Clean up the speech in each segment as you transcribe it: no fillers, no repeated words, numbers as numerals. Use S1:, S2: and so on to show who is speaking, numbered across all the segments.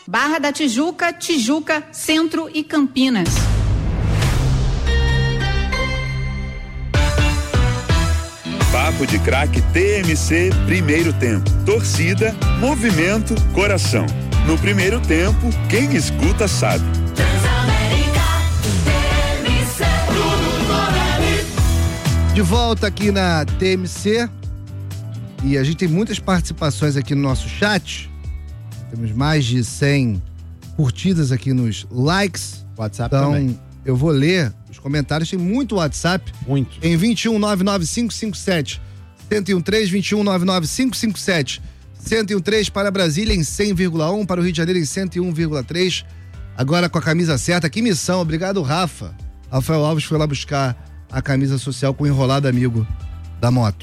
S1: Barra da Tijuca, Tijuca, Centro e Campinas.
S2: Papo de Craque TMC Primeiro Tempo. Torcida, movimento, coração. No primeiro tempo, quem escuta sabe.
S3: De volta aqui na TMC. E a gente tem muitas participações aqui no nosso chat. Temos mais de 100 curtidas aqui nos likes.
S4: WhatsApp
S3: então,
S4: também.
S3: Eu vou ler os comentários. Tem muito WhatsApp.
S4: Muito.
S3: Em 2199557 1013, 2199557 1013 para Brasília em 100,1, para o Rio de Janeiro em 101,3. Agora com a camisa certa. Que missão. Obrigado, Rafa. Rafael Alves foi lá buscar a camisa social com o enrolado amigo da moto.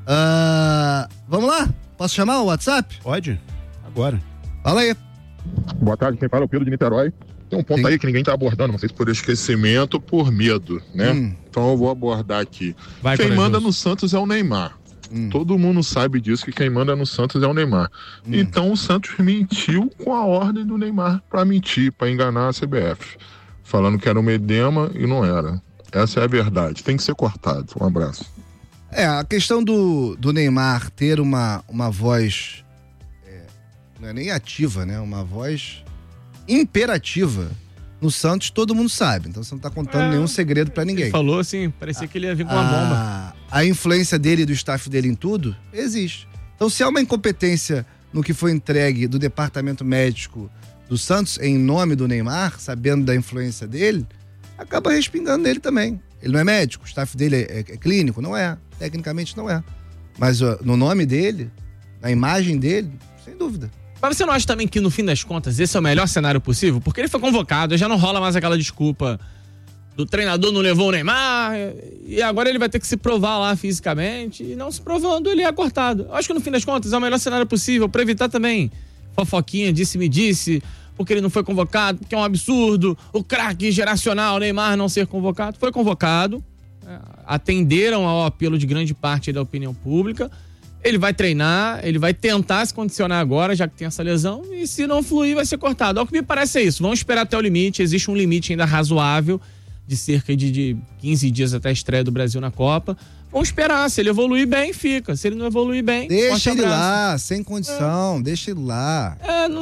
S3: Vamos lá? Posso chamar o WhatsApp?
S4: Pode. Agora.
S3: Fala aí.
S5: Boa tarde, quem fala é o Pedro de Niterói. Tem um ponto aí que ninguém tá abordando, não sei se por esquecimento ou por medo, né? Então eu vou abordar aqui. Quem manda no Santos é o Neymar. Todo mundo sabe disso, que quem manda no Santos é o Neymar. Então o Santos mentiu com a ordem do Neymar pra mentir, pra enganar a CBF. Falando que era uma edema e não era. Essa é a verdade. Tem que ser cortado. Um abraço.
S3: A questão do Neymar ter uma voz, não é nem ativa, né? Uma voz imperativa no Santos, todo mundo sabe. Então você não tá contando nenhum segredo pra ninguém.
S6: Ele falou assim, parecia que ele ia vir com uma bomba.
S3: A influência dele e do staff dele em tudo existe. Então se há uma incompetência no que foi entregue do departamento médico do Santos em nome do Neymar, sabendo da influência dele, acaba respingando nele também. Ele não é médico, o staff dele é clínico? Não é. Tecnicamente não é. Mas no nome dele, na imagem dele, sem dúvida.
S6: Mas você não acha também que, no fim das contas, esse é o melhor cenário possível? Porque ele foi convocado, já não rola mais aquela desculpa do treinador não levou o Neymar, e agora ele vai ter que se provar lá fisicamente, e não se provando, ele é cortado. Eu acho que, no fim das contas, é o melhor cenário possível, pra evitar também fofoquinha, disse-me-disse, porque ele não foi convocado, porque é um absurdo, o craque geracional Neymar não ser convocado. Foi convocado, atenderam ao apelo de grande parte da opinião pública. Ele vai treinar, ele vai tentar se condicionar agora, já que tem essa lesão, e se não fluir, vai ser cortado. Ao que me parece é isso. Vamos esperar até o limite. Existe um limite ainda razoável, de cerca de 15 dias até a estreia do Brasil na Copa. Vamos esperar. Se ele evoluir bem, fica. Se ele não evoluir bem,
S3: deixa ele lá, sem condição. Deixa ele lá.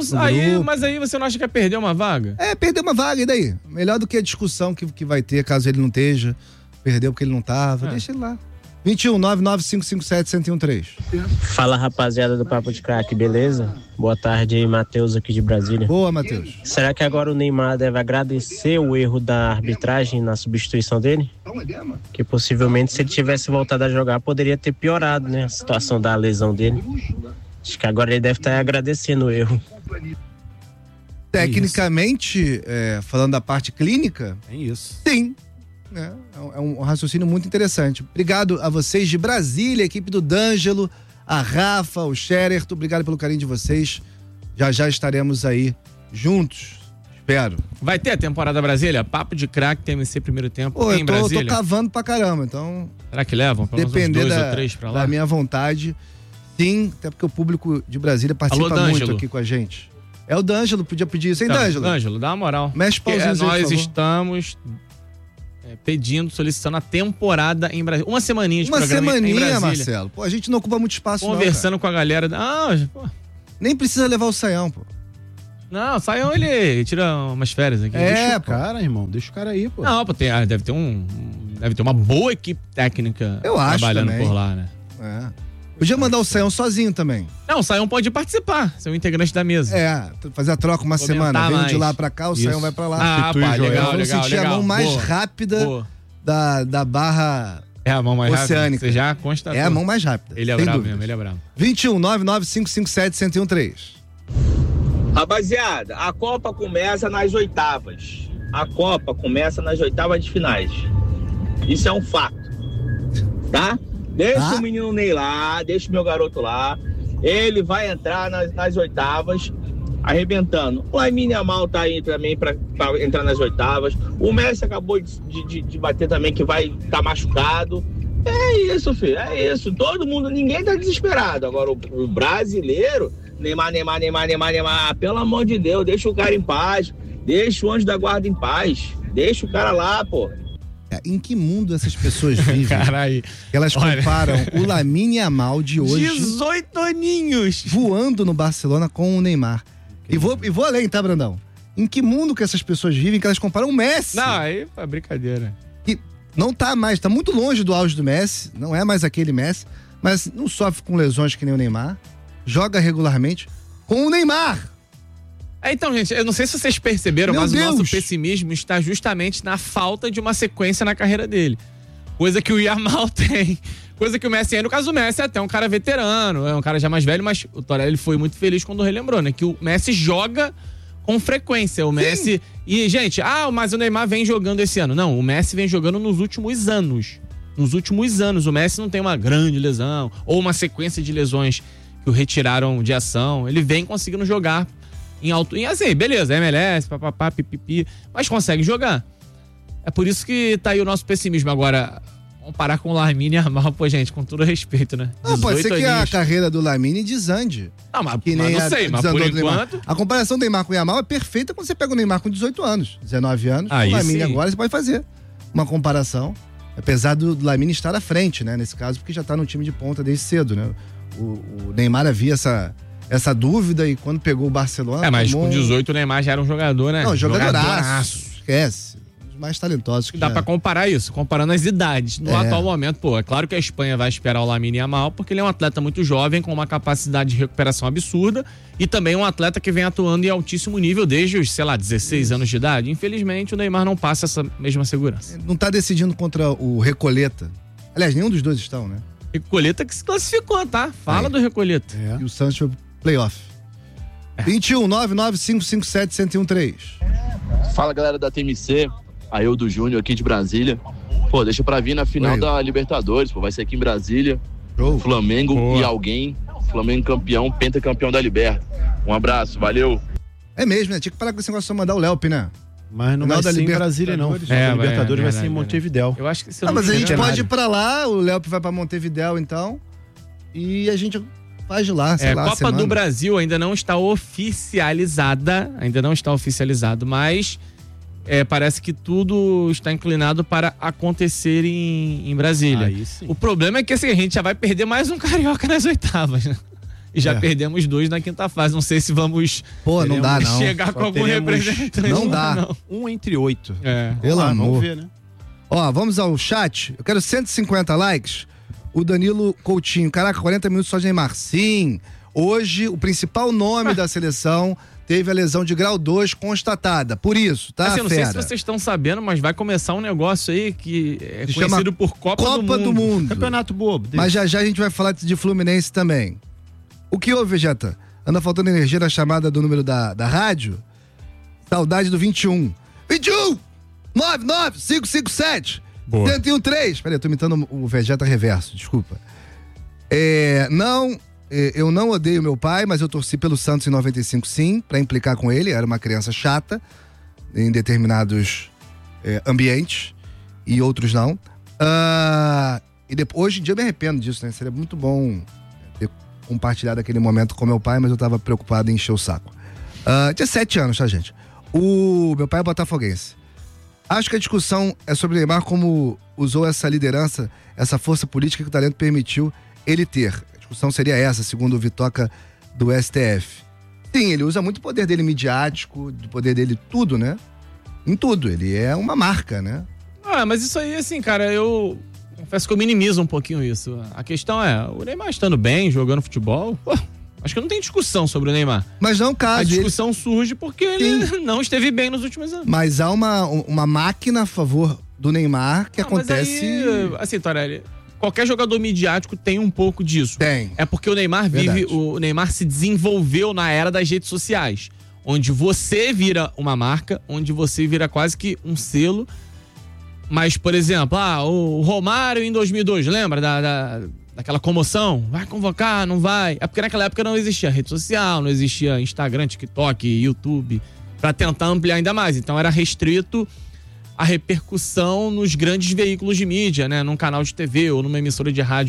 S6: Mas aí você não acha que é perder uma vaga?
S3: Perder uma vaga, e daí? Melhor do que a discussão que vai ter, caso ele não esteja. Perdeu porque ele não tava. Deixa ele lá. 21-99557-1013.
S7: Fala, rapaziada do Papo de Craque, beleza? Boa tarde, Matheus aqui de Brasília.
S3: Boa, Matheus.
S7: Será que agora o Neymar deve agradecer o erro da arbitragem na substituição dele? Que possivelmente, se ele tivesse voltado a jogar, poderia ter piorado, né, a situação da lesão dele. Acho que agora ele deve estar agradecendo o erro.
S3: Tecnicamente, falando da parte clínica,
S4: é isso.
S3: Sim. É um raciocínio muito interessante. Obrigado a vocês de Brasília, a equipe do D'Angelo, a Rafa, o Xererto, obrigado pelo carinho de vocês. Já estaremos aí juntos, espero.
S6: Vai ter a temporada Brasília? Papo de Craque, TMC Primeiro Tempo em
S3: Brasília? Eu tô cavando pra caramba, então...
S6: Será que levam? Pelo menos uns 2 ou 3 pra lá?
S3: Da minha vontade, sim, até porque o público de Brasília participa muito aqui com a gente. É o D'Angelo, podia pedir isso, hein, D'Angelo?
S6: D'Angelo, dá uma moral.
S3: Mexe pauzinho aí,
S6: nós estamos... solicitando a temporada em Brasília. Uma semaninha de programa em Brasília.
S3: Marcelo. Pô, a gente não ocupa muito espaço,
S6: conversando com a galera.
S3: Nem precisa levar o Saião, pô.
S6: Não, o Saião, ele tira umas férias aqui.
S4: Deixa o cara, irmão. Deixa o cara aí, pô.
S6: Não, pô, deve ter uma boa equipe técnica trabalhando por lá, né?
S3: Podia mandar o Saião sozinho também.
S6: Não, o Saião pode participar, ser um integrante da mesa.
S3: Fazer a troca uma semana. Vem de lá pra cá, o Saião vai pra lá.
S6: Legal.
S3: Vamos sentir a mão mais rápida da barra
S6: a mão mais
S3: oceânica.
S6: Rápida. Você já constatou.
S3: É a mão mais rápida.
S6: Ele é bravo mesmo, ele é bravo.
S3: 21-99557-1013.
S8: Rapaziada, a Copa começa nas oitavas. A Copa começa nas oitavas de finais. Isso é um fato. Tá? Deixa o menino Ney lá, deixa o meu garoto lá. Ele vai entrar nas oitavas, arrebentando. O Lamine Yamal tá aí também pra entrar nas oitavas. O Messi acabou de bater também, que vai estar machucado. É isso, filho, é isso. Todo mundo, ninguém tá desesperado. Agora, o brasileiro Neymar. Pelo amor de Deus, deixa o cara em paz. Deixa o anjo da guarda em paz. Deixa o cara lá, pô.
S3: Em que mundo essas pessoas vivem?
S6: Caralho.
S3: Elas comparam o Lamine Yamal de hoje...
S6: 18 aninhos!
S3: Voando no Barcelona com o Neymar. E vou além, tá, Brandão? Em que mundo que essas pessoas vivem que elas comparam o Messi?
S6: Não, aí é brincadeira.
S3: Que não tá mais, tá muito longe do auge do Messi, não é mais aquele Messi, mas não sofre com lesões que nem o Neymar, joga regularmente com o Neymar.
S6: Então, gente, eu não sei se vocês perceberam, mas o nosso pessimismo está justamente na falta de uma sequência na carreira dele. Coisa que o Yamal tem. Coisa que o Messi é. No caso do Messi, é até um cara veterano, é um cara já mais velho, mas o Torelli foi muito feliz quando relembrou, né? Que o Messi joga com frequência. O Messi... Sim. E, gente, mas o Neymar vem jogando esse ano. Não, o Messi vem jogando nos últimos anos. Nos últimos anos. O Messi não tem uma grande lesão ou uma sequência de lesões que o retiraram de ação. Ele vem conseguindo jogar em alto... E assim, beleza, MLS, papapá, pipipi, mas consegue jogar. É por isso que tá aí o nosso pessimismo. Agora, comparar com o Lamine Yamal, pô, gente, com todo respeito, né?
S3: Não, pode ser que a carreira do Lamine desande.
S6: Não, mas não sei, mas por enquanto...
S3: A comparação do Neymar com o Yamal é perfeita quando você pega o Neymar com 18 anos, 19 anos.
S6: Aí
S3: o Lamine
S6: sim.
S3: agora, você pode fazer uma comparação. Apesar do Lamine estar à frente, né? Nesse caso, porque já tá no time de ponta desde cedo, né? O Neymar havia essa dúvida e quando pegou o Barcelona...
S6: mas com 18 o Neymar já era um jogador, né?
S3: Não, jogadoraço. Esquece. Mais talentosos que
S6: dá pra comparar isso, comparando as idades. No atual momento, pô, é claro que a Espanha vai esperar o Lamine Yamal, porque ele é um atleta muito jovem, com uma capacidade de recuperação absurda, e também um atleta que vem atuando em altíssimo nível desde os, 16 anos de idade. Infelizmente, o Neymar não passa essa mesma segurança.
S3: Não tá decidindo contra o Recoleta. Aliás, nenhum dos dois estão, né?
S6: Recoleta que se classificou, tá? Fala do Recoleta.
S3: E o Santos foi playoff. 21 99557 1013.
S9: Fala, galera da TMC. Aildo Júnior aqui de Brasília. Pô, deixa pra vir na final da Libertadores, pô, vai ser aqui em Brasília. Flamengo e alguém. Flamengo campeão, pentacampeão da Liberta. Um abraço, valeu.
S3: É mesmo, né? Tinha que parar com esse negócio de mandar o Léo, né?
S4: Mas não vai ser em Brasília, não. A Libertadores vai ser em Montevidéu.
S6: Eu acho que
S3: mas a gente pode ir pra lá, o Léo vai pra Montevidéu, então. E a gente faz de lá, sei lá.
S6: A Copa do Brasil ainda não está oficializada. Ainda não está oficializado, mas... parece que tudo está inclinado para acontecer em Brasília. O problema é que assim, a gente já vai perder mais um carioca nas oitavas, né? E já perdemos 2 na quinta fase. Não sei se vamos
S3: não dá, não.
S6: chegar com algum representante.
S3: Não dá.
S4: Não. 1 entre 8.
S3: Pelo amor.
S4: Vamos ver, né?
S3: Ó, vamos ao chat. Eu quero 150 likes. O Danilo Coutinho. Caraca, 40 minutos só de Neymar. Sim. Hoje, o principal nome da seleção... teve a lesão de grau 2 constatada. Por isso, tá,
S6: eu não sei se vocês estão sabendo, mas vai começar um negócio aí que é
S3: se
S6: conhecido por Copa do Mundo.
S4: Campeonato bobo.
S3: Mas já a gente vai falar de Fluminense também. O que houve, Vegeta? Anda faltando energia na chamada do número da rádio? Saudade do 21. 21! 99557 1013. Peraí, eu tô imitando o Vegeta reverso, desculpa. Eu não odeio meu pai, mas eu torci pelo Santos em 95, sim, pra implicar com ele. Era uma criança chata em determinados ambientes e outros não. E depois, hoje em dia eu me arrependo disso, né? Seria muito bom ter compartilhado aquele momento com meu pai, mas eu tava preocupado em encher o saco. Tinha 7 anos, tá, gente? O meu pai é botafoguense. Acho que a discussão é sobre o Neymar, como usou essa liderança, essa força política que o talento permitiu ele ter. A discussão seria essa, segundo o Vitoca do STF. Sim, ele usa muito o poder dele midiático, do poder dele tudo, né? Em tudo, ele é uma marca, né?
S6: Mas isso aí, assim, cara, eu confesso que eu minimizo um pouquinho isso. A questão é, o Neymar estando bem, jogando futebol, acho que não tem discussão sobre o Neymar.
S3: Mas não caso.
S6: A discussão surge porque ele não esteve bem nos últimos anos.
S3: Mas há uma máquina a favor do Neymar que acontece...
S6: Mas aí, assim, Torelli, qualquer jogador midiático tem um pouco disso.
S3: Tem.
S6: É porque o Neymar o Neymar se desenvolveu na era das redes sociais, onde você vira uma marca, onde você vira quase que um selo. Mas, por exemplo, o Romário em 2002, lembra daquela comoção? Vai convocar, não vai? É porque naquela época não existia rede social, não existia Instagram, TikTok, YouTube, pra tentar ampliar ainda mais. Então era restrito a repercussão nos grandes veículos de mídia, né? Num canal de TV ou numa emissora de rádio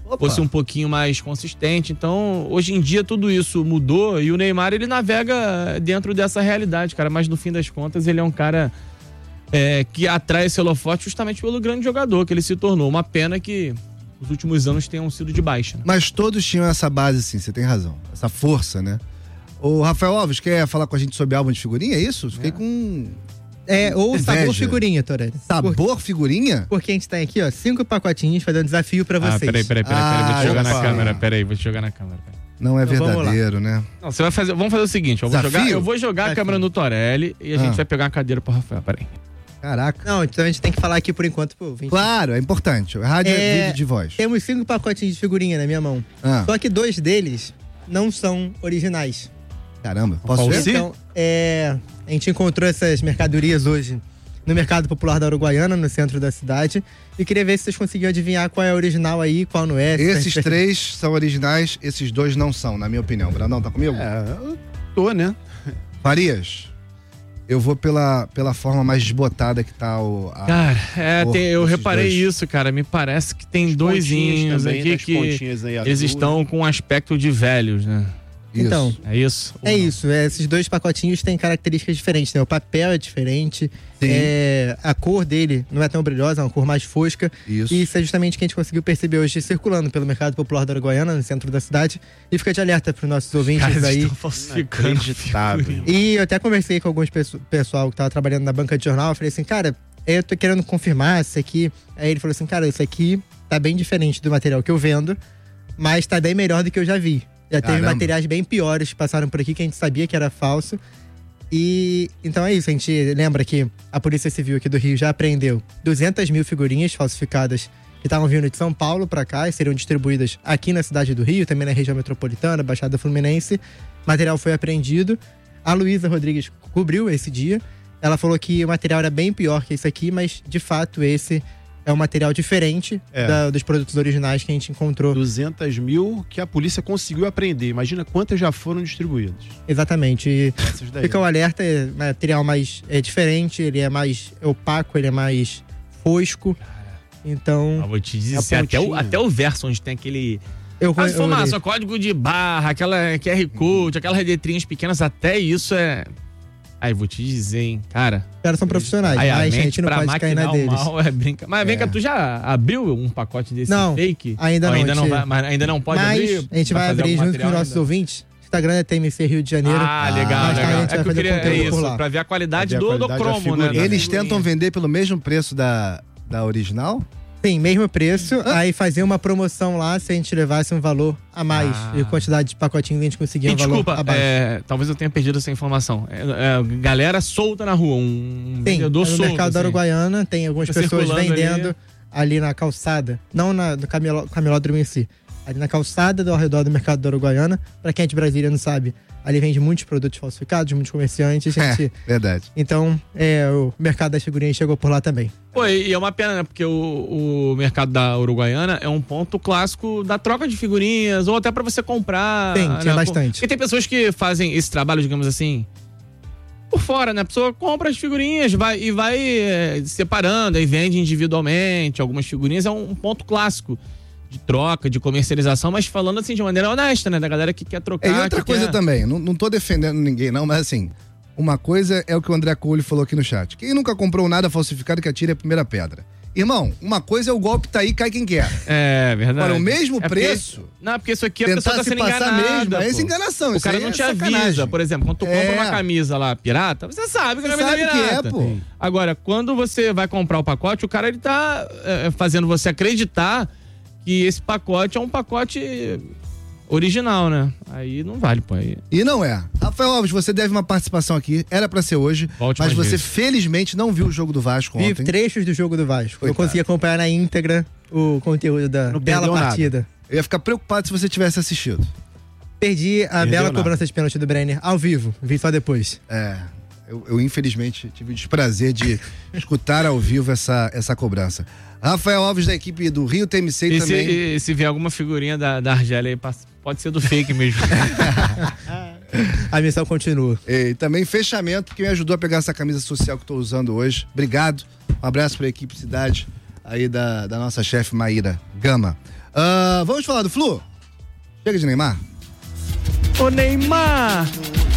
S6: fosse um pouquinho mais consistente. Então, hoje em dia, tudo isso mudou e o Neymar, ele navega dentro dessa realidade, cara. Mas, no fim das contas, ele é um cara que atrai esse holofote justamente pelo grande jogador que ele se tornou. Uma pena que os últimos anos tenham sido de baixa. Né?
S3: Mas todos tinham essa base, sim, você tem razão. Essa força, né? O Rafael Alves quer falar com a gente sobre álbum de figurinha, é isso? Fiquei com...
S10: ou sabor figurinha, Torelli.
S3: Sabor figurinha?
S10: Porque a gente tem aqui, ó, 5 pacotinhos fazendo um desafio pra vocês.
S6: Peraí, vou te jogar na câmera. Vou te jogar na câmera.
S3: Não é então, verdadeiro, né?
S6: Não, você vai fazer. Vamos fazer o seguinte: eu vou jogar a câmera no Torelli e a gente vai pegar uma cadeira pro Rafael. Peraí.
S3: Caraca.
S10: Não, então a gente tem que falar aqui por enquanto, pô.
S3: Claro, é importante. Rádio é vídeo de voz.
S10: Temos 5 pacotinhos de figurinha na minha mão. Só que 2 deles não são originais.
S3: Caramba, posso ver?
S10: Então, a gente encontrou essas mercadorias hoje no Mercado Popular da Uruguaiana, no centro da cidade. E queria ver se vocês conseguiam adivinhar qual é a original aí e qual não é.
S3: Esses 3 são originais, esses 2 não são, na minha opinião. Brandão, tá comigo?
S4: Eu tô, né?
S3: Farias, eu vou pela forma mais desbotada que tá
S6: Cara, eu reparei isso, cara. Me parece que tem 2 aqui que eles estão com um aspecto de velhos, né?
S10: Então,
S6: é isso?
S10: Esses 2 pacotinhos têm características diferentes, né? O papel é diferente, a cor dele não é tão brilhosa, é uma cor mais fosca.
S3: Isso.
S10: E isso é justamente o que a gente conseguiu perceber hoje circulando pelo Mercado Popular da Uruguaiana, no centro da cidade. E fica de alerta para os nossos ouvintes aí. E eu até conversei com alguns pessoal que tava trabalhando na banca de jornal, eu falei assim, cara, eu tô querendo confirmar isso aqui. Aí ele falou assim, cara, isso aqui tá bem diferente do material que eu vendo, mas tá bem melhor do que eu já vi. Já teve materiais bem piores que passaram por aqui, que a gente sabia que era falso. E então é isso, a gente lembra que a Polícia Civil aqui do Rio já apreendeu 200 mil figurinhas falsificadas que estavam vindo de São Paulo para cá e seriam distribuídas aqui na cidade do Rio, também na região metropolitana, Baixada Fluminense. O material foi apreendido. A Luísa Rodrigues cobriu esse dia. Ela falou que o material era bem pior que esse aqui, mas de fato esse é um material diferente dos produtos originais que a gente encontrou.
S4: 200 mil que a polícia conseguiu apreender. Imagina quantas já foram distribuídas.
S10: Exatamente. E fica o alerta, é material mais diferente, ele é mais opaco, ele é mais fosco. Então...
S6: Eu vou te dizer, até o verso onde tem aquele... Informação, código de barra, aquela QR Code, aquelas letrinhas pequenas, até isso é... Aí, vou te dizer, hein, cara.
S10: Os caras são profissionais, mas a gente não pode cair na deles.
S6: Mas vem cá, tu já abriu um pacote desse fake?
S10: Ainda não.
S6: Mas ainda não pode abrir?
S10: Mas a gente vai abrir junto com os nossos ouvintes. Instagram é TMC Rio de Janeiro.
S6: Legal. A gente vai fazer conteúdo por lá. Pra ver a qualidade do cromo, né?
S3: Eles tentam vender pelo mesmo preço da original?
S10: Sim, mesmo preço. Aí fazer uma promoção lá, se a gente levasse um valor a mais. E a quantidade de pacotinhos a gente conseguia um valor abaixo.
S6: Talvez eu tenha perdido essa informação. Galera solta na rua, vendedor solto.
S10: No mercado da Uruguaiana tem algumas pessoas vendendo ali na calçada. Não no camelódromo em si. Ali na calçada ao redor do mercado da Uruguaiana. Pra quem é de Brasília não sabe, ali vende muitos produtos falsificados, muitos comerciantes.
S3: Verdade.
S10: Então, o mercado das figurinhas chegou por lá também.
S6: Pô, e é uma pena, né? Porque o mercado da Uruguaiana é um ponto clássico da troca de figurinhas, ou até pra você comprar.
S10: Tem, tinha bastante.
S6: Porque tem pessoas que fazem esse trabalho, digamos assim, por fora, né? A pessoa compra as figurinhas vai separando, aí vende individualmente algumas figurinhas. É um ponto clássico de troca, de comercialização, mas falando assim de maneira honesta, né? Da galera que quer trocar.
S3: E outra coisa também, não tô defendendo ninguém não, mas assim, uma coisa é o que o André Coelho falou aqui no chat. Quem nunca comprou nada falsificado que atire a primeira pedra. Irmão, uma coisa é o golpe tá aí, cai quem quer.
S6: É verdade.
S3: Para o mesmo preço...
S6: Porque isso aqui a pessoa tá sendo enganada.
S3: Mesmo, é enganação.
S6: O cara não te avisa, por exemplo, quando tu compra uma camisa lá, pirata, você sabe que não é pirata.
S3: Que é, pô.
S6: Agora, quando você vai comprar o pacote, o cara ele tá fazendo você acreditar que esse pacote é um pacote original, né? Aí não vale, pô.
S3: E não é. Rafael Alves, você deve uma participação aqui, era pra ser hoje, mas você felizmente não viu o jogo do Vasco ontem.
S10: Vi trechos do jogo do Vasco. Eu consegui acompanhar na íntegra o conteúdo da bela partida.
S3: Eu ia ficar preocupado se você tivesse assistido.
S10: Perdi a bela cobrança de pênalti do Brenner ao vivo, vi só depois.
S3: Eu infelizmente tive o desprazer de escutar ao vivo essa cobrança. Rafael Alves, da equipe do Rio TMC também.
S6: Se vier alguma figurinha da Argélia aí, pode ser do fake mesmo.
S10: A missão continua.
S3: E também fechamento, que me ajudou a pegar essa camisa social que estou usando hoje. Obrigado. Um abraço para a equipe Cidade aí da nossa chefe Maíra Gama. Vamos falar do Flu? Chega de Neymar.
S6: Ô Neymar!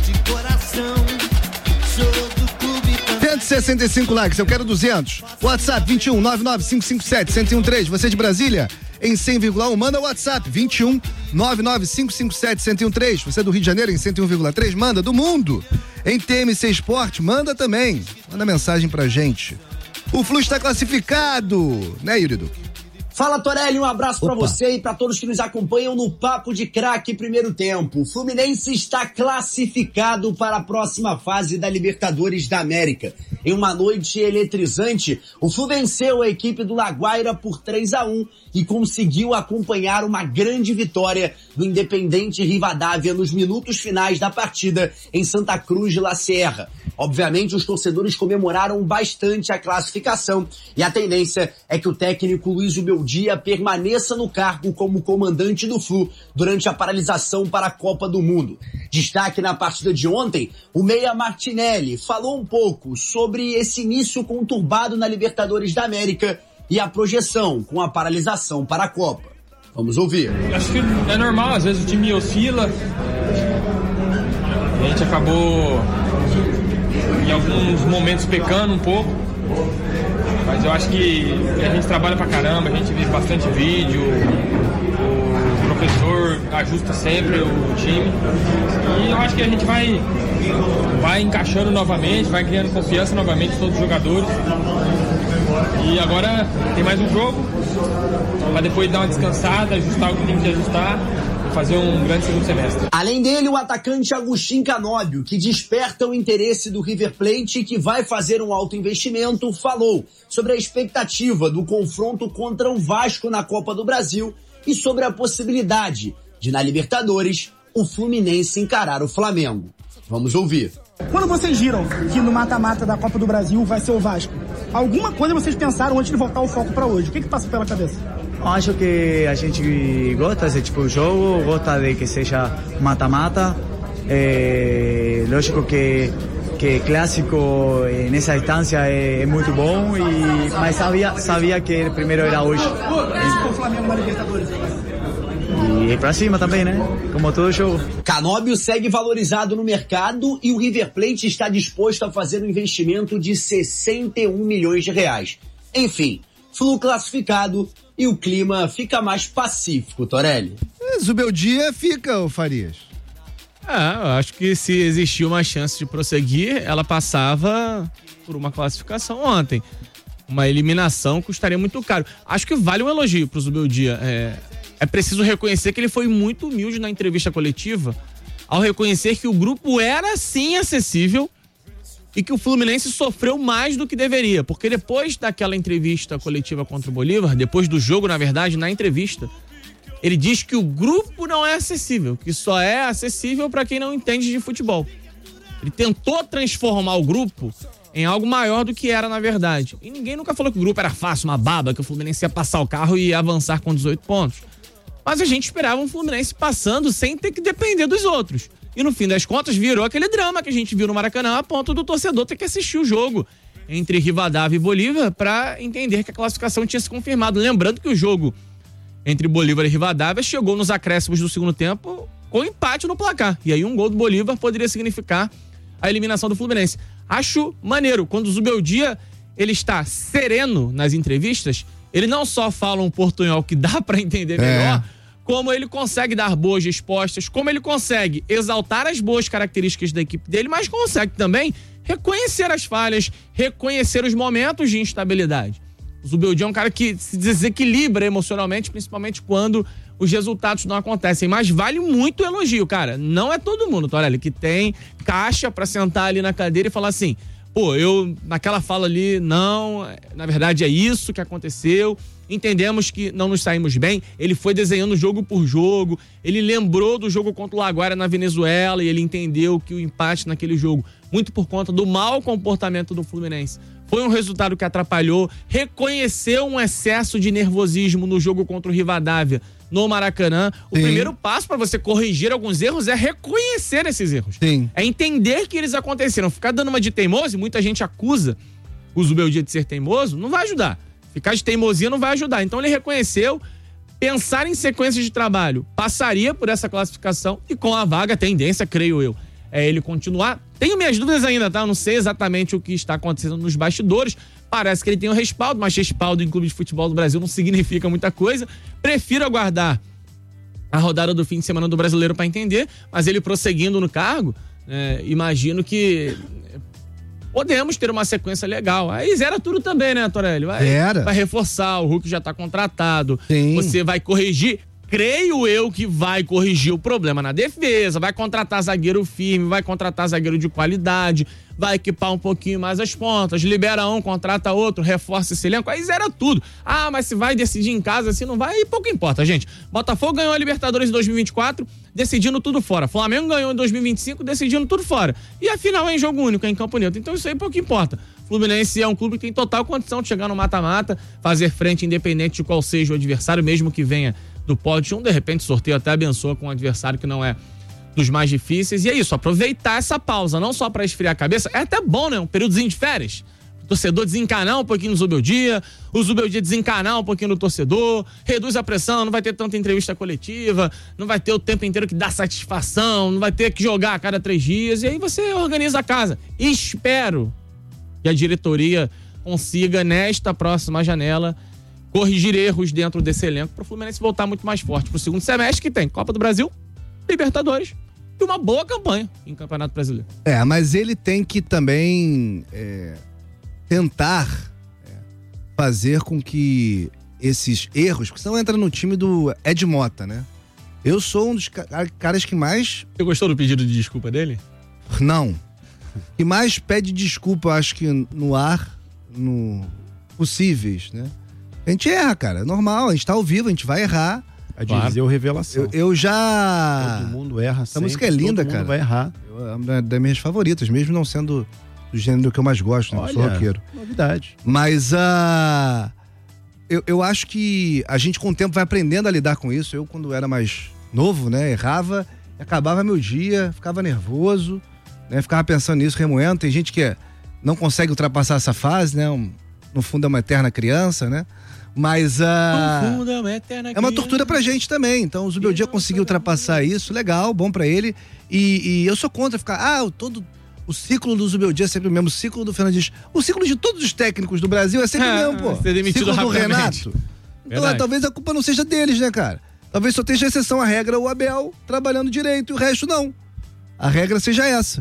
S3: 165 likes, eu quero 200. WhatsApp 21 99557 1013. Você de Brasília, em 100,1, manda WhatsApp 21 99557 1013. Você do Rio de Janeiro, em 101,3, manda. Do mundo, em TMC Esporte, manda também. Manda mensagem pra gente. O Flu está classificado, né, Yuri Duque?
S11: Fala, Torelli, um abraço pra você e pra todos que nos acompanham no Papo de Craque Primeiro Tempo. O Fluminense está classificado para a próxima fase da Libertadores da América. Em uma noite eletrizante, o Flu venceu a equipe do La Guaira por 3-1 e conseguiu acompanhar uma grande vitória do Independente Rivadavia nos minutos finais da partida em Santa Cruz de La Sierra. Obviamente, os torcedores comemoraram bastante a classificação e a tendência é que o técnico Luiz Ubeldia permaneça no cargo como comandante do Flu durante a paralisação para a Copa do Mundo. Destaque na partida de ontem, o meia Martinelli falou um pouco sobre esse início conturbado na Libertadores da América e a projeção com a paralisação para a Copa. Vamos ouvir.
S12: Acho que é normal, às vezes o time oscila. A gente acabou em alguns momentos pecando um pouco, mas eu acho que a gente trabalha pra caramba, a gente vê bastante vídeo, o professor ajusta sempre o time e eu acho que a gente vai encaixando novamente, vai criando confiança novamente em todos os jogadores. E agora tem mais um jogo, para depois dar uma descansada, ajustar o que tem que ajustar, fazer um grande segundo semestre.
S11: Além dele, o atacante Agustín Canóbio, que desperta o interesse do River Plate e que vai fazer um alto investimento, falou sobre a expectativa do confronto contra o Vasco na Copa do Brasil e sobre a possibilidade de, na Libertadores, o Fluminense encarar o Flamengo. Vamos ouvir.
S13: Quando vocês viram que no mata-mata da Copa do Brasil vai ser o Vasco, alguma coisa vocês pensaram antes de voltar o foco para hoje? O que passou pela cabeça?
S14: Acho que a gente gosta desse tipo de jogo, gosta de que seja mata-mata. Lógico que clássico nessa instância é muito bom, mas sabia que o primeiro era hoje.
S13: O Flamengo na Libertadores.
S14: E pra cima também, né? Como todo jogo.
S11: Canóbio segue valorizado no mercado e o River Plate está disposto a fazer um investimento de 61 milhões de reais. Enfim, Flu classificado e o clima fica mais pacífico, Torelli.
S3: Zubeldia fica, ô Farias.
S6: Eu acho que se existia uma chance de prosseguir, ela passava por uma classificação ontem. Uma eliminação custaria muito caro. Acho que vale um elogio pro Zubeldia. É preciso reconhecer que ele foi muito humilde na entrevista coletiva ao reconhecer que o grupo era sim acessível e que o Fluminense sofreu mais do que deveria, porque depois daquela entrevista coletiva contra o Bolívar, depois do jogo, na verdade, na entrevista, ele diz que o grupo não é acessível, que só é acessível para quem não entende de futebol. Ele tentou transformar o grupo em algo maior do que era na verdade. E ninguém nunca falou que o grupo era fácil, uma baba, que o Fluminense ia passar o carro e ia avançar com 18 pontos. Mas a gente esperava um Fluminense passando sem ter que depender dos outros. E no fim das contas virou aquele drama que a gente viu no Maracanã a ponto do torcedor ter que assistir o jogo entre Rivadavia e Bolívar para entender que a classificação tinha se confirmado. Lembrando que o jogo entre Bolívar e Rivadavia chegou nos acréscimos do segundo tempo com empate no placar. E aí um gol do Bolívar poderia significar a eliminação do Fluminense. Acho maneiro, quando o Zubeldia ele está sereno nas entrevistas, ele não só fala um portunhol que dá para entender melhor, como ele consegue dar boas respostas, como ele consegue exaltar as boas características da equipe dele, mas consegue também reconhecer as falhas, reconhecer os momentos de instabilidade. O Zubeldia é um cara que se desequilibra emocionalmente, principalmente quando os resultados não acontecem. Mas vale muito o elogio, cara. Não é todo mundo, Torelli, que tem caixa pra sentar ali na cadeira e falar assim, pô, eu naquela fala ali, não, na verdade é isso que aconteceu, entendemos que não nos saímos bem. Ele foi desenhando jogo por jogo, ele lembrou do jogo contra o Laguaira na Venezuela e ele entendeu que o empate naquele jogo, muito por conta do mau comportamento do Fluminense, foi um resultado que atrapalhou, reconheceu um excesso de nervosismo no jogo contra o Rivadavia no Maracanã. O primeiro passo para você corrigir alguns erros é reconhecer esses erros.
S3: Sim.
S6: É entender que eles aconteceram. Ficar dando uma de teimoso, e muita gente acusa o Zubeldia de ser teimoso, não vai ajudar. Ficar de teimosia não vai ajudar. Então ele reconheceu, pensar em sequências de trabalho, passaria por essa classificação e com a vaga, a tendência, creio eu, é ele continuar. Tenho minhas dúvidas ainda, tá? Eu não sei exatamente o que está acontecendo nos bastidores. Parece que ele tem um respaldo, mas respaldo em clube de futebol do Brasil não significa muita coisa. Prefiro aguardar a rodada do fim de semana do Brasileiro para entender, mas ele prosseguindo no cargo, imagino que podemos ter uma sequência legal. Aí zera tudo também, né, Torelli? Vai reforçar, o Hulk já tá contratado. Sim. Você vai corrigir, creio eu que vai corrigir o problema na defesa, vai contratar zagueiro firme, vai contratar zagueiro de qualidade, vai equipar um pouquinho mais as pontas, libera um, contrata outro, reforça esse elenco, aí zera tudo. Ah, mas se vai decidir em casa, se não vai, aí pouco importa, gente. Botafogo ganhou a Libertadores em 2024, decidindo tudo fora. Flamengo ganhou em 2025, decidindo tudo fora. E a final é em jogo único, é em campo neutro. Então isso aí pouco importa. Fluminense é um clube que tem total condição de chegar no mata-mata, fazer frente independente de qual seja o adversário, mesmo que venha do pódio 1, de repente o sorteio até abençoa com um adversário que não é dos mais difíceis. E é isso, aproveitar essa pausa, não só para esfriar a cabeça, é até bom, né? Um períodozinho de férias. O torcedor desencanar um pouquinho no Zubeldia, o Zubeldia desencanar um pouquinho no torcedor, reduz a pressão, não vai ter tanta entrevista coletiva, não vai ter o tempo inteiro que dá satisfação, não vai ter que jogar a cada 3 dias, e aí você organiza a casa. Espero que a diretoria consiga, nesta próxima janela, corrigir erros dentro desse elenco para o Fluminense voltar muito mais forte para o segundo semestre, que tem Copa do Brasil, Libertadores e uma boa campanha em Campeonato Brasileiro.
S3: Mas ele tem que também tentar fazer com que esses erros, porque senão entra no time do Ed Mota, né? Eu sou um dos caras que mais...
S6: Você gostou do pedido de desculpa dele?
S3: Não. Que mais pede desculpa, acho que no ar, no possíveis, né? A gente erra, cara, é normal, a gente tá ao vivo, a gente vai errar.
S4: A dizer o Revelação.
S3: Eu já...
S4: Todo mundo erra sempre.
S3: Essa música é linda, cara.
S4: Todo mundo vai errar.
S3: É uma das minhas favoritas, mesmo não sendo do gênero que eu mais gosto, né? Eu sou roqueiro.
S4: Novidade.
S3: Mas eu acho que a gente com o tempo vai aprendendo a lidar com isso. Eu, quando era mais novo, né, errava, acabava meu dia, ficava nervoso, né, ficava pensando nisso, remoendo. Tem gente que não consegue ultrapassar essa fase, né? No fundo é uma eterna criança, né? Mas é uma tortura pra gente também. Então o Zubeldia conseguiu ultrapassar isso, legal, bom pra ele. E eu sou contra ficar, o ciclo do Zubeldia é sempre o mesmo, o ciclo do Fernandes. O ciclo de todos os técnicos do Brasil é sempre o mesmo, pô.
S6: Ser demitido
S3: ciclo do
S6: rapidamente.
S3: Renato. Então, talvez a culpa não seja deles, né, cara? Talvez só esteja exceção à regra, o Abel trabalhando direito e o resto não. A regra seja essa.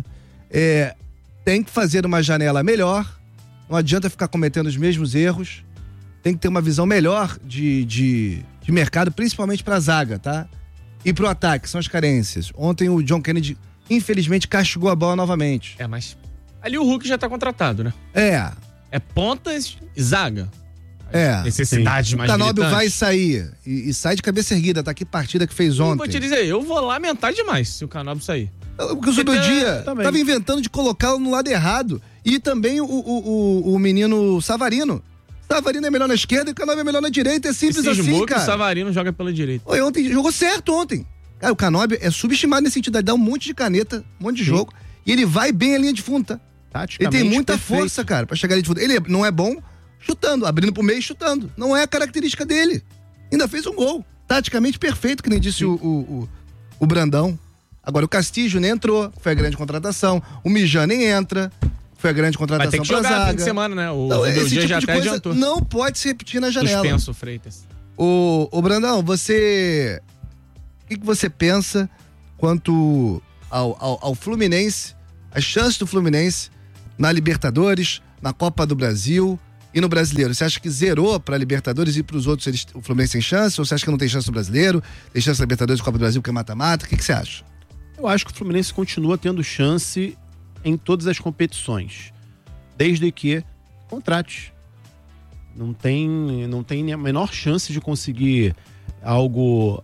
S3: Tem que fazer uma janela melhor, não adianta ficar cometendo os mesmos erros. Tem que ter uma visão melhor de mercado, principalmente pra zaga, tá? E pro ataque, são as carências. Ontem o John Kennedy, infelizmente, castigou a bola novamente.
S6: Mas ali o Hulk já tá contratado, né? É pontas e zaga. Necessidades mais
S3: gritantes. O Canóbio vai
S6: sair
S3: e sai de cabeça erguida, tá? Que partida que fez ontem.
S6: Eu vou te dizer, eu vou lamentar demais se o Canóbio sair.
S3: Porque o Zubeldia tava inventando de colocá-lo no lado errado. E também o menino Savarino. Savarino é melhor na esquerda e o Canóbio é melhor na direita, é simples assim, cara.
S6: O Savarino joga pela direita.
S3: Ontem jogou certo ontem. Cara, o Canóbio é subestimado nesse sentido, ele dá um monte de caneta, um monte de jogo, e ele vai bem a linha de fundo, tá? Ele tem muita força, cara, pra chegar ali de fundo. Ele não é bom chutando, abrindo pro meio e chutando. Não é a característica dele. Ainda fez um gol. Taticamente perfeito, que nem disse o Brandão. Agora o Castillo nem entrou, foi a grande contratação. O Mijan nem entra. Foi a grande contratação pra zaga.
S6: Vai ter que jogar no fim de semana, né?
S3: Esse tipo
S6: já
S3: de
S6: até
S3: coisa
S6: adiantou.
S3: não pode se repetir na janela.
S6: Suspenso, Freitas.
S3: Ô Brandão, você... O que você pensa quanto ao Fluminense, as chances do Fluminense na Libertadores, na Copa do Brasil e no Brasileiro? Você acha que zerou pra Libertadores e pros outros o Fluminense tem chance? Ou você acha que não tem chance no Brasileiro? Tem chance na Libertadores e Copa do Brasil porque é mata-mata? O que você acha?
S4: Eu acho que o Fluminense continua tendo chance em todas as competições, desde que contrate. Não tem nem a menor chance de conseguir algo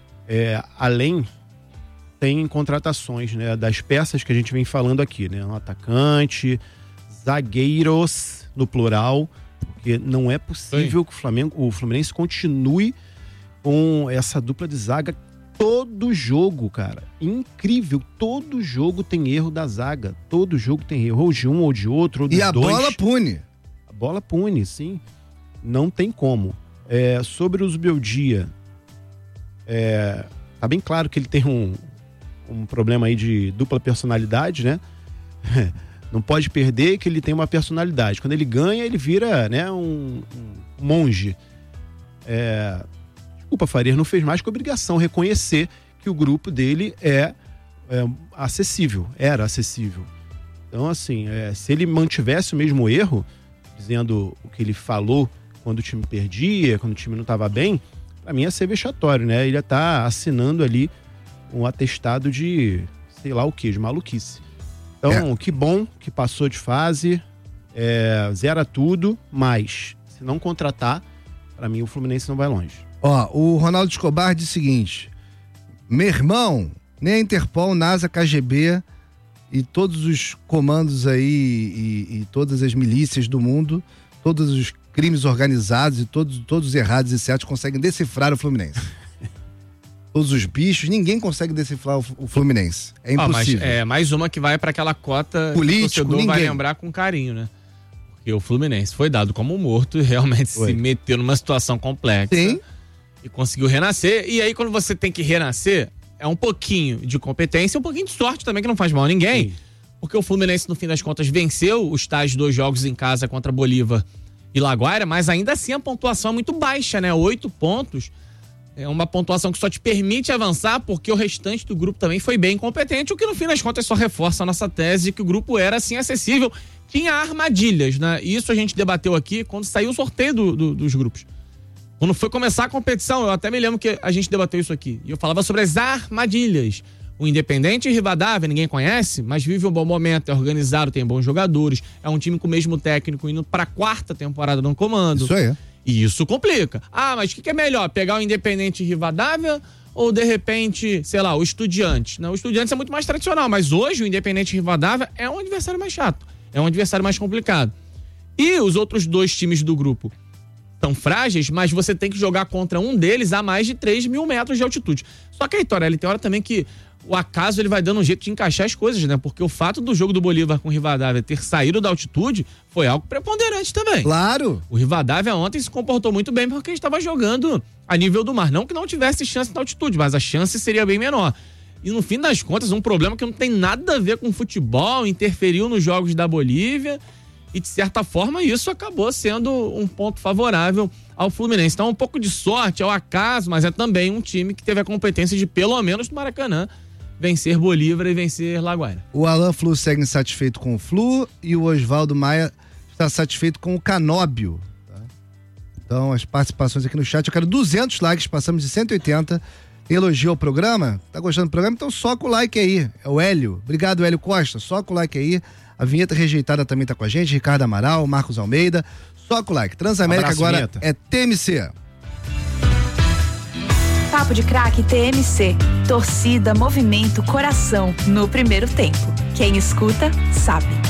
S4: além. Tem contratações, né, das peças que a gente vem falando aqui, né, um atacante, zagueiros no plural, porque não é possível que o Fluminense continue com essa dupla de zaga. Todo jogo, cara, incrível, todo jogo tem erro da zaga, todo jogo tem erro, ou de um ou de outro, ou dos dois.
S3: E a bola pune.
S4: A bola pune, sim, não tem como. Sobre o Zubeldia, Tá bem claro que ele tem um problema aí de dupla personalidade, né? Não pode perder que ele tem uma personalidade. Quando ele ganha, ele vira, né, um monge. Desculpa, Farias, não fez mais que obrigação reconhecer que o grupo dele acessível, era acessível. Então, assim, se ele mantivesse o mesmo erro, dizendo o que ele falou quando o time perdia, quando o time não estava bem, pra mim ia ser vexatório, né? Ele ia estar assinando ali um atestado de, sei lá o que, de maluquice. Então, que bom que passou de fase, zera tudo, mas se não contratar, pra mim o Fluminense não vai longe.
S3: O Ronaldo Escobar diz o seguinte: meu irmão, nem a Interpol, NASA, KGB e todos os comandos aí e todas as milícias do mundo, todos os crimes organizados e todos os errados e certos conseguem decifrar o Fluminense. Todos os bichos, ninguém consegue decifrar o Fluminense. É impossível.
S6: Mas é mais uma que vai para aquela cota
S3: político,
S6: que o torcedor vai lembrar com carinho, né? Porque o Fluminense foi dado como morto e realmente se meteu numa situação complexa.
S3: Sim.
S6: E conseguiu renascer. E aí, quando você tem que renascer, é um pouquinho de competência e um pouquinho de sorte também, que não faz mal a ninguém. Sim. Porque o Fluminense, no fim das contas, venceu os tais 2 jogos em casa contra Bolívar e Laguaira, mas ainda assim a pontuação é muito baixa, né? 8 pontos. É uma pontuação que só te permite avançar porque o restante do grupo também foi bem competente, o que no fim das contas só reforça a nossa tese de que o grupo era assim acessível. Tinha armadilhas, né? E isso a gente debateu aqui quando saiu o sorteio dos grupos. Quando foi começar a competição, eu até me lembro que a gente debateu isso aqui. E eu falava sobre as armadilhas. O Independente Rivadavia, ninguém conhece, mas vive um bom momento, é organizado, tem bons jogadores, é um time com o mesmo técnico indo para a 4ª temporada no comando.
S3: Isso aí.
S6: E isso complica. Mas o que é melhor? Pegar o Independente Rivadavia ou, de repente, sei lá, o Estudiantes? Não, o Estudiantes é muito mais tradicional, mas hoje o Independente Rivadavia é um adversário mais chato, é um adversário mais complicado. E os outros 2 times do grupo são frágeis, mas você tem que jogar contra um deles a mais de 3.000 metros de altitude. Só que aí, Torelli, tem hora também que o acaso ele vai dando um jeito de encaixar as coisas, né? Porque o fato do jogo do Bolívar com o Rivadavia ter saído da altitude foi algo preponderante também.
S3: Claro!
S6: O Rivadavia ontem se comportou muito bem porque estava jogando a nível do mar. Não que não tivesse chance na altitude, mas a chance seria bem menor. E no fim das contas, um problema que não tem nada a ver com futebol, interferiu nos jogos da Bolívia e, de certa forma, isso acabou sendo um ponto favorável ao Fluminense. Então, um pouco de sorte, é o acaso, mas é também um time que teve a competência de, pelo menos no Maracanã, vencer Bolívar e vencer Laguaira.
S3: O Alan Flu segue insatisfeito com o Flu e o Oswaldo Maia está satisfeito com o Canóbio. Tá? Então, as participações aqui no chat, eu quero 200 likes, passamos de 180. Elogio ao programa? Tá gostando do programa? Então soca o like aí. É o Hélio. Obrigado, Hélio Costa. Soca o like aí. A Vinheta Rejeitada também tá com a gente. Ricardo Amaral, Marcos Almeida. Soca o like. Transamérica agora vinheta. É TMC.
S15: Papo de Craque TMC. Torcida, movimento, coração. No primeiro tempo. Quem escuta, sabe.